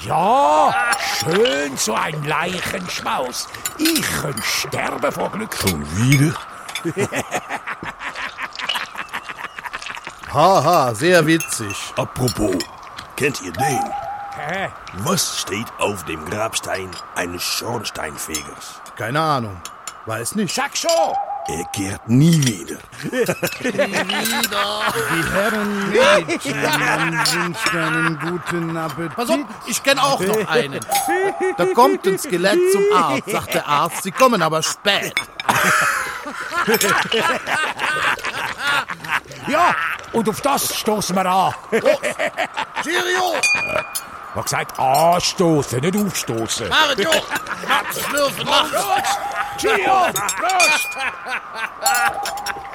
Ja, schön so ein Leichenschmaus. Ich könnte sterben vor Glück. Schon wieder? Haha, sehr witzig. Apropos, kennt ihr den? Hä? Was steht auf dem Grabstein eines Schornsteinfegers? Keine Ahnung. Weiß nicht. Sag schon. Er kehrt nie wieder. Die Herren Mädchen, man wünscht einen guten Appetit. Pass auf, ich kenne auch noch einen. Da kommt ein Skelett zum Arzt, sagt der Arzt. Sie kommen aber spät. Ja, und auf das stoßen wir an. Cheerio! Ich hab gesagt, anstoßen, nicht aufstoßen. Mario! Schlürfen, mach! Cheerio! Prost!